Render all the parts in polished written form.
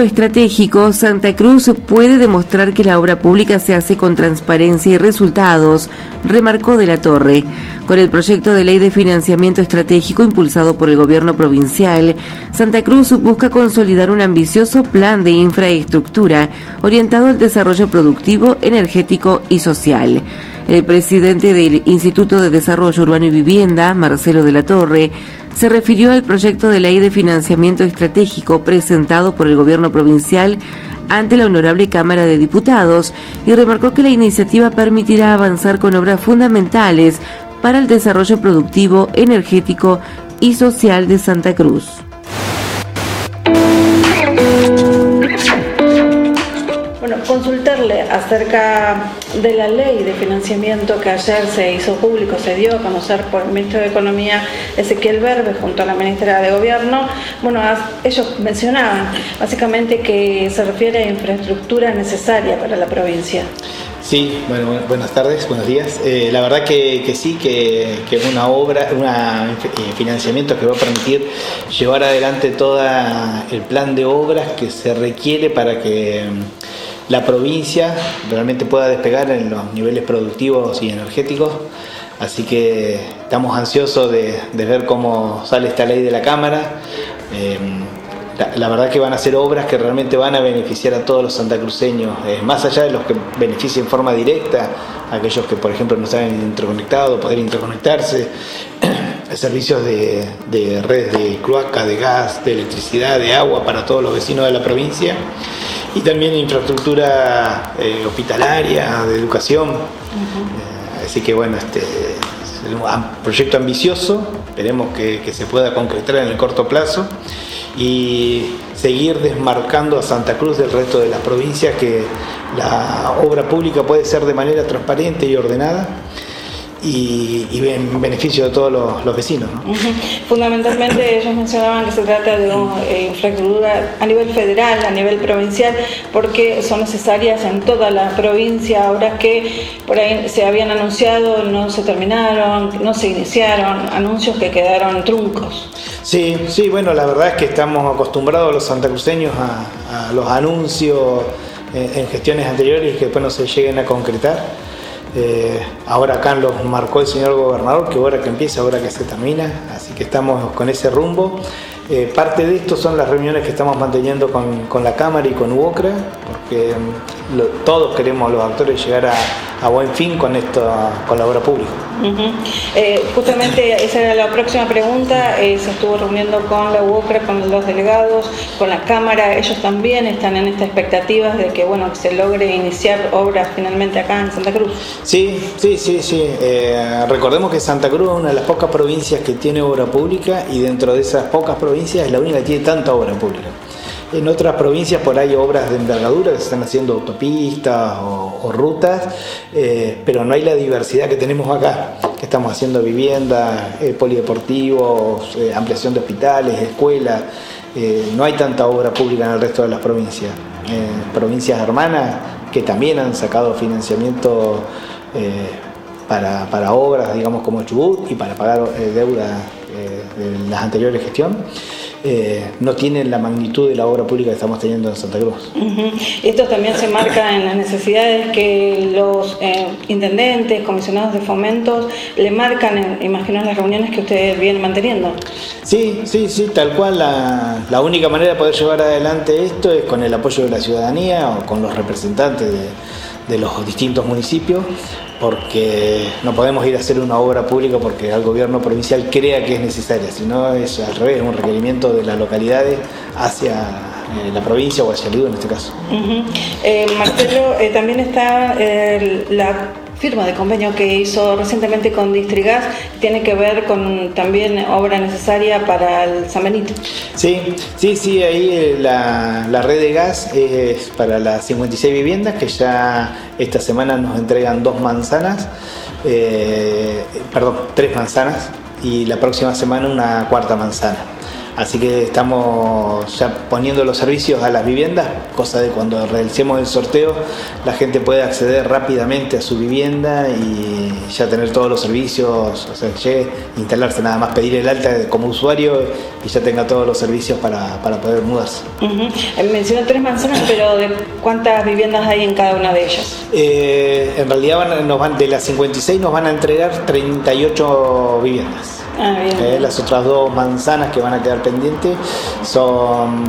Estratégico, Santa Cruz puede demostrar que la obra pública se hace con transparencia y resultados, remarcó De la Torre. Con el proyecto de ley de financiamiento estratégico impulsado por el gobierno provincial, Santa Cruz busca consolidar un ambicioso plan de infraestructura orientado al desarrollo productivo, energético y social. El presidente del Instituto de Desarrollo Urbano y Vivienda, Marcelo De la Torre, se refirió al proyecto de ley de financiamiento estratégico presentado por el gobierno provincial ante la Honorable Cámara de Diputados y remarcó que la iniciativa permitirá avanzar con obras fundamentales para el desarrollo productivo, energético y social de Santa Cruz. Consultarle acerca de la ley de financiamiento que ayer se hizo público, se dio a conocer por el ministro de Economía, Ezequiel Verbe, junto a la ministra de Gobierno. Ellos mencionaban básicamente que se refiere a infraestructura necesaria para la provincia. Sí, buenas tardes, buenos días. La verdad que sí, que es una obra, financiamiento que va a permitir llevar adelante todo el plan de obras que se requiere para que la provincia realmente pueda despegar en los niveles productivos y energéticos. Así que estamos ansiosos de ver cómo sale esta ley de la Cámara. La verdad que van a ser obras que realmente van a beneficiar a todos los santacruceños, más allá de los que beneficien en forma directa, aquellos que por ejemplo no están interconectados, poder interconectarse, servicios de redes de cloaca, de gas, de electricidad, de agua para todos los vecinos de la provincia, y también infraestructura hospitalaria, de educación. Así que es un proyecto ambicioso, esperemos que se pueda concretar en el corto plazo y seguir desmarcando a Santa Cruz del resto de las provincias, que la obra pública puede ser de manera transparente y ordenada y en beneficio de todos los vecinos, ¿no? Fundamentalmente ellos mencionaban que se trata de una infraestructura a nivel federal, a nivel provincial, porque son necesarias en toda la provincia, obras que por ahí se habían anunciado, no se terminaron, no se iniciaron, anuncios que quedaron truncos. Sí, la verdad es que estamos acostumbrados los santacruceños a los anuncios en gestiones anteriores y que después no se lleguen a concretar. Ahora acá los marcó el señor gobernador, que ahora que empieza, ahora que se termina, así que estamos con ese rumbo. Parte de esto son las reuniones que estamos manteniendo con la Cámara y con UOCRA, porque todos queremos los actores llegar a buen fin con la obra pública. Justamente esa era la próxima pregunta. Se estuvo reuniendo con la UOCRA, con los delegados, con la Cámara. Ellos también están en esta expectativa de que se logre iniciar obras finalmente acá en Santa Cruz. Sí. Recordemos que Santa Cruz es una de las pocas provincias que tiene obra pública, y dentro de esas pocas provincias es la única que tiene tanta obra pública. En otras provincias por ahí hay obras de envergadura que se están haciendo autopistas o rutas, pero no hay la diversidad que tenemos acá, que estamos haciendo viviendas, polideportivos, ampliación de hospitales, escuelas. No hay tanta obra pública en el resto de las provincias. Provincias hermanas que también han sacado financiamiento para obras, digamos, como Chubut, y para pagar deuda de las anteriores gestiones. No tienen la magnitud de la obra pública que estamos teniendo en Santa Cruz. Esto también se marca en las necesidades que los intendentes, comisionados de fomentos le marcan, imagino, en las reuniones que ustedes vienen manteniendo. Sí, tal cual. La única manera de poder llevar adelante esto es con el apoyo de la ciudadanía o con los representantes de los distintos municipios, porque no podemos ir a hacer una obra pública porque el gobierno provincial crea que es necesaria, sino es al revés, es un requerimiento de las localidades hacia la provincia o hacia el IDU en este caso. Marcelo, también está la firma de convenio que hizo recientemente con Distrigas, tiene que ver con también obra necesaria para el San Benito. Sí, ahí la red de gas es para las 56 viviendas que ya esta semana nos entregan 3 manzanas, y la próxima semana una 4ª manzana. Así que estamos ya poniendo los servicios a las viviendas, cosa de cuando realicemos el sorteo la gente pueda acceder rápidamente a su vivienda y ya tener todos los servicios, o sea, llegue, instalarse, nada más pedir el alta como usuario y ya tenga todos los servicios para poder mudarse. Mencionó 3 manzanas, pero ¿de cuántas viviendas hay en cada una de ellas? En realidad de las 56 nos van a entregar 38 viviendas. Bien. Las otras 2 manzanas que van a quedar pendientes son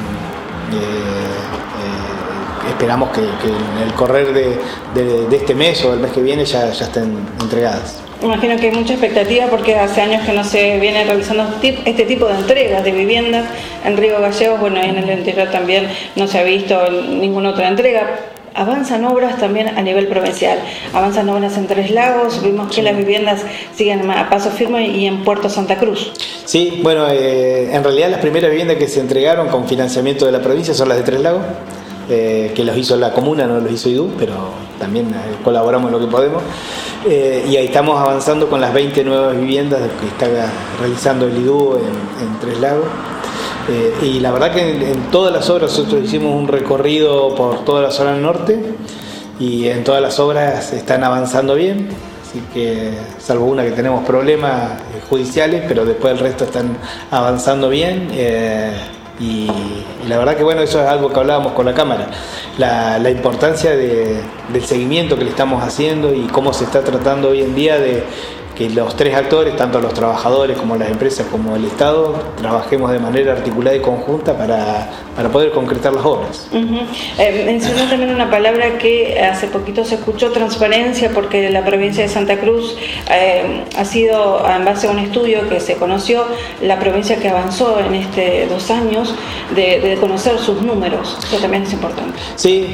esperamos que en el correr de este mes o del mes que viene ya estén entregadas. Imagino que hay mucha expectativa porque hace años que no se viene realizando este tipo de entregas de viviendas en Río Gallegos. Bueno, y en el interior también no se ha visto ninguna otra entrega. Avanzan obras también a nivel provincial, avanzan obras en Tres Lagos, vimos que las viviendas siguen a paso firme y en Puerto Santa Cruz. Sí, bueno, en realidad las primeras viviendas que se entregaron con financiamiento de la provincia son las de Tres Lagos, que los hizo la comuna, no los hizo IDU, pero también colaboramos en lo que podemos. Y ahí estamos avanzando con las 20 nuevas viviendas que está realizando el IDU en Tres Lagos. Y la verdad que en todas las obras nosotros hicimos un recorrido por toda la zona norte y en todas las obras están avanzando bien, así que salvo una que tenemos problemas judiciales, pero después el resto están avanzando bien. Y la verdad que bueno, eso es algo que hablábamos con la Cámara, la importancia del seguimiento que le estamos haciendo y cómo se está tratando hoy en día de que los 3 actores, tanto los trabajadores como las empresas como el Estado, trabajemos de manera articulada y conjunta para poder concretar las obras. Mencionó también una palabra que hace poquito se escuchó, transparencia, porque la provincia de Santa Cruz ha sido, en base a un estudio que se conoció, la provincia que avanzó en 2 años de conocer sus números. Eso también es importante. Sí,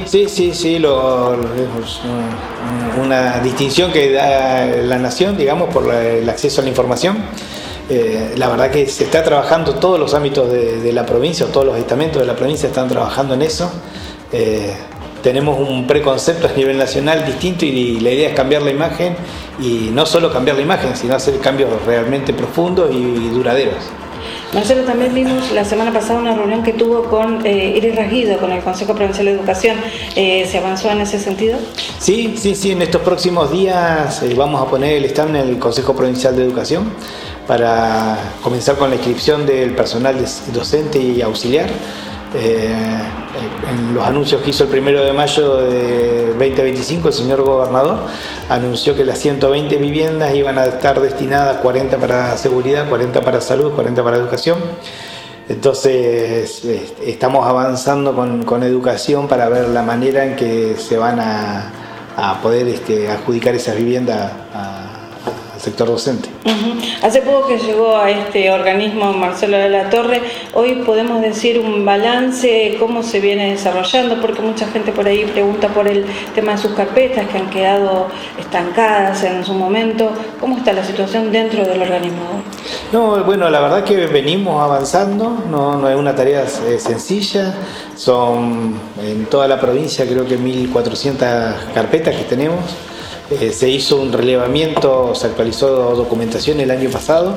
una distinción que da la nación, digamos, por el acceso a la información. La verdad que se está trabajando todos los ámbitos de la provincia, o todos los estamentos de la provincia están trabajando en eso. Tenemos un preconcepto a nivel nacional distinto y la idea es cambiar la imagen, y no solo cambiar la imagen, sino hacer cambios realmente profundos y duraderos. Marcelo, también vimos la semana pasada una reunión que tuvo con Iris Rasguido, con el Consejo Provincial de Educación. ¿Se avanzó en ese sentido? Sí, en estos próximos días vamos a poner el stand en el Consejo Provincial de Educación para comenzar con la inscripción del personal docente y auxiliar. En los anuncios que hizo el 1 de mayo de 2025 el señor gobernador anunció que las 120 viviendas iban a estar destinadas, 40 para seguridad, 40 para salud, 40 para educación. Entonces estamos avanzando con educación para ver la manera en que se van a poder adjudicar esas viviendas al sector docente. Hace poco que llegó a este organismo Marcelo de la Torre, hoy podemos decir un balance, cómo se viene desarrollando, porque mucha gente por ahí pregunta por el tema de sus carpetas que han quedado estancadas en su momento. ¿Cómo está la situación dentro del organismo? No, bueno, la verdad que venimos avanzando, no es una tarea sencilla, son en toda la provincia creo que 1.400 carpetas que tenemos. Se hizo un relevamiento, se actualizó documentación el año pasado,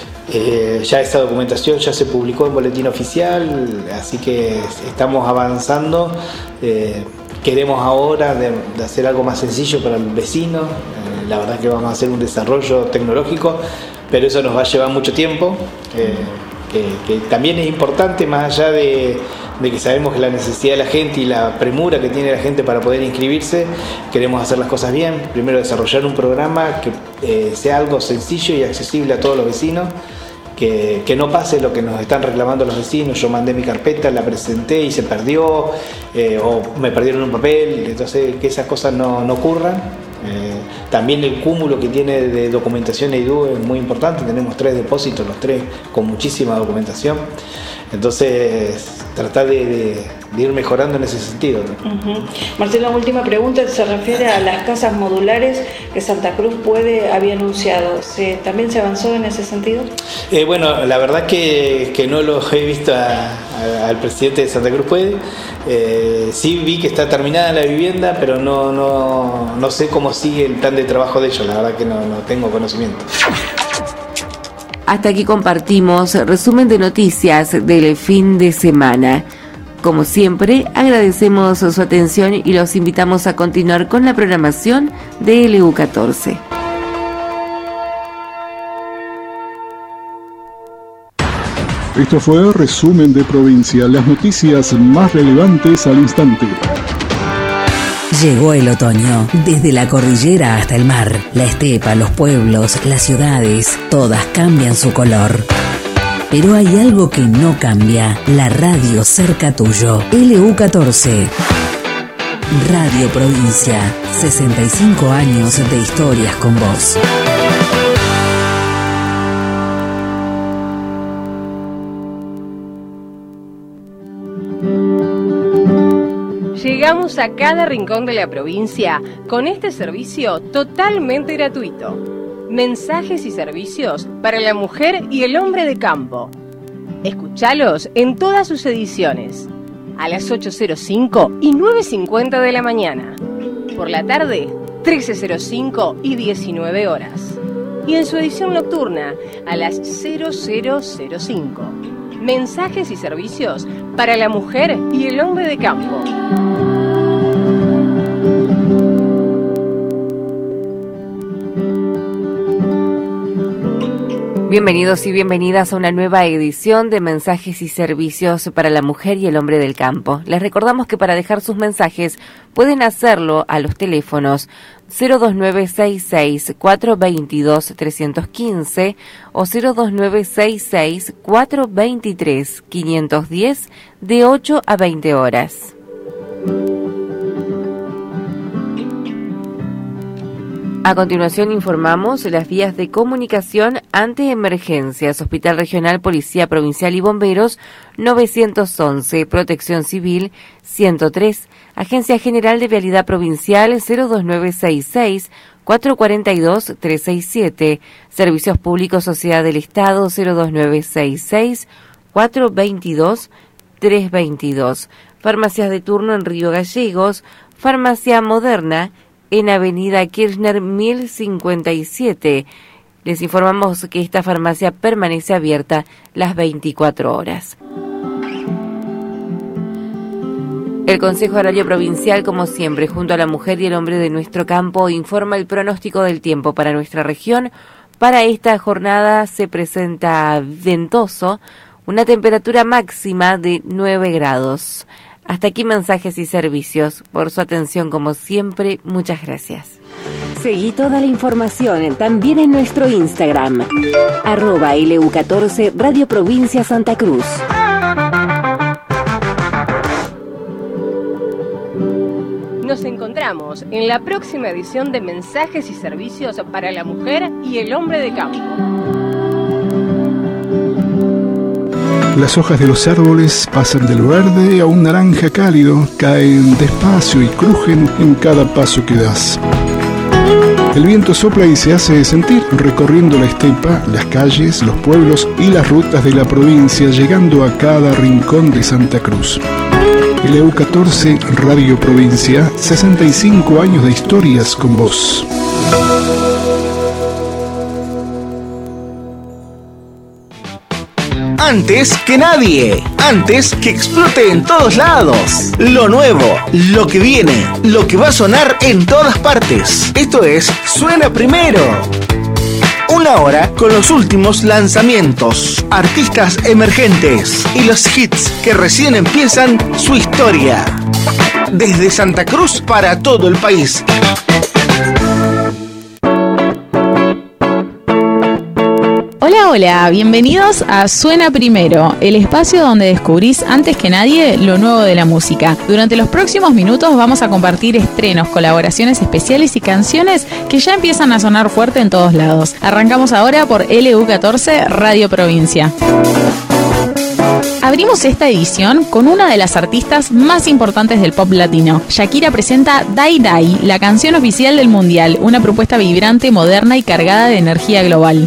ya esa documentación ya se publicó en boletín oficial, así que estamos avanzando. Queremos ahora de hacer algo más sencillo para el vecino, la verdad que vamos a hacer un desarrollo tecnológico, pero eso nos va a llevar mucho tiempo, que también es importante, más allá de que sabemos que la necesidad de la gente y la premura que tiene la gente para poder inscribirse, queremos hacer las cosas bien. Primero desarrollar un programa que sea algo sencillo y accesible a todos los vecinos, que no pase lo que nos están reclamando los vecinos. Yo mandé mi carpeta, la presenté y se perdió, o me perdieron un papel, entonces que esas cosas no ocurran. También el cúmulo que tiene de documentación EIDU es muy importante, tenemos 3 depósitos, los 3 con muchísima documentación, entonces tratar de ir mejorando en ese sentido. Marcelo, última pregunta, se refiere a las casas modulares que Santa Cruz había anunciado. ¿También se avanzó en ese sentido? Bueno, la verdad que no lo he visto al presidente de Santa Cruz Puede. Sí vi que está terminada la vivienda, pero no sé cómo sigue el plan de trabajo de ellos, la verdad que no tengo conocimiento. Hasta aquí compartimos resumen de noticias del fin de semana. Como siempre, agradecemos su atención y los invitamos a continuar con la programación de LU14. Esto fue Resumen de Provincia, las noticias más relevantes al instante. Llegó el otoño, desde la cordillera hasta el mar, la estepa, los pueblos, las ciudades, todas cambian su color. Pero hay algo que no cambia, la radio cerca tuyo, LU14. Radio Provincia, 65 años de historias con vos. Llegamos a cada rincón de la provincia con este servicio totalmente gratuito. Mensajes y servicios para la mujer y el hombre de campo. Escuchalos en todas sus ediciones, a las 8:05 y 9:50 de la mañana. Por la tarde, 13:05 y 19 horas. Y en su edición nocturna, a las 00:05. Mensajes y servicios para la mujer y el hombre de campo. Bienvenidos y bienvenidas a una nueva edición de Mensajes y Servicios para la Mujer y el Hombre del Campo. Les recordamos que para dejar sus mensajes pueden hacerlo a los teléfonos 02966-422-315 o 02966-423-510 de 8 a 20 horas. A continuación informamos las vías de comunicación ante emergencias. Hospital Regional, Policía Provincial y Bomberos 911, Protección Civil 103, Agencia General de Vialidad Provincial 02966 442 367, Servicios Públicos Sociedad del Estado 02966 422 322, Farmacias de turno en Río Gallegos, Farmacia Moderna en Avenida Kirchner 1057. Les informamos que esta farmacia permanece abierta las 24 horas. El Consejo Agrario Provincial, como siempre, junto a la mujer y el hombre de nuestro campo, informa el pronóstico del tiempo para nuestra región. Para esta jornada se presenta ventoso, una temperatura máxima de 9 grados. Hasta aquí mensajes y servicios. Por su atención, como siempre, muchas gracias. Seguí toda la información también en nuestro Instagram, @LU14 Radio Provincia Santa Cruz. Nos encontramos en la próxima edición de Mensajes y Servicios para la Mujer y el Hombre de Campo. Las hojas de los árboles pasan del verde a un naranja cálido, caen despacio y crujen en cada paso que das. El viento sopla y se hace sentir recorriendo la estepa, las calles, los pueblos y las rutas de la provincia, llegando a cada rincón de Santa Cruz. LU14 Radio Provincia, 65 años de historias con vos. Antes que nadie, antes que explote en todos lados. Lo nuevo, lo que viene, lo que va a sonar en todas partes. Esto es Suena Primero. Una hora con los últimos lanzamientos, artistas emergentes y los hits que recién empiezan su historia. Desde Santa Cruz para todo el país. Hola, bienvenidos a Suena Primero, el espacio donde descubrís antes que nadie lo nuevo de la música. Durante los próximos minutos vamos a compartir estrenos, colaboraciones especiales y canciones que ya empiezan a sonar fuerte en todos lados. Arrancamos ahora por LU14 Radio Provincia. Abrimos esta edición con una de las artistas más importantes del pop latino. Shakira presenta Dai Dai, la canción oficial del mundial, una propuesta vibrante, moderna y cargada de energía global.